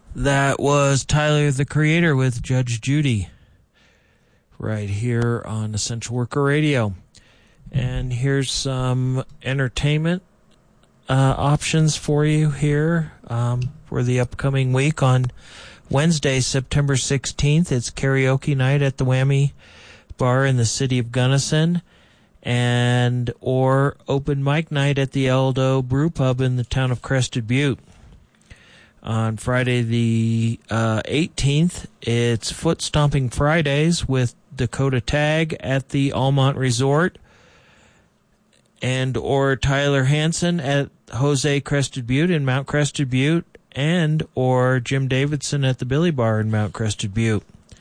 That was Tyler, the Creator, with Judge Judy, right here on Essential Worker Radio. And here's some entertainment options for you here for the upcoming week. On Wednesday, September 16th, it's karaoke night at the Whammy Bar in the city of Gunnison, and or open mic night at the Eldo Brew Pub in the town of Crested Butte. On Friday the 18th, it's Foot Stomping Fridays with Dakota Tag at the Almont Resort, and or Tyler Hansen at Jose Crested Butte in Mount Crested Butte, and or Jim Davidson at the Billy Bar in Mount Crested Butte.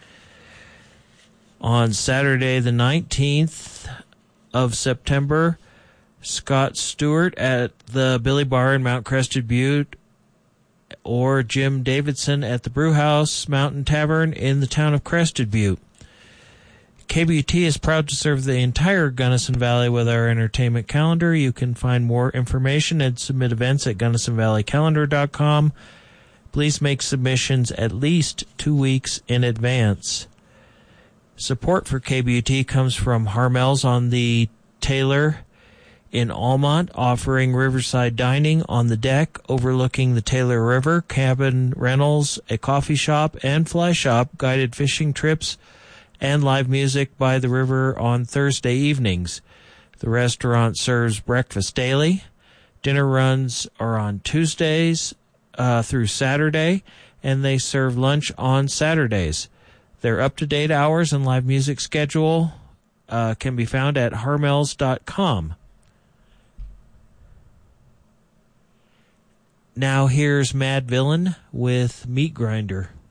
On Saturday the 19th of September, Scott Stewart at the Billy Bar in Mount Crested Butte, or Jim Davidson at the Brewhouse Mountain Tavern in the town of Crested Butte. KBUT is proud to serve the entire Gunnison Valley with our entertainment calendar. You can find more information and submit events at GunnisonValleyCalendar.com. Please make submissions at least 2 weeks in advance. Support for KBUT comes from Harmel's on the Taylor in Almont, offering riverside dining on the deck overlooking the Taylor River, cabin rentals, a coffee shop, and fly shop, guided fishing trips, and live music by the river on Thursday evenings. The restaurant serves breakfast daily. Dinner runs are on Tuesdays through Saturday, and they serve lunch on Saturdays. Their up-to-date hours and live music schedule can be found at harmels.com. Now here's Mad Villain with Meat Grinder.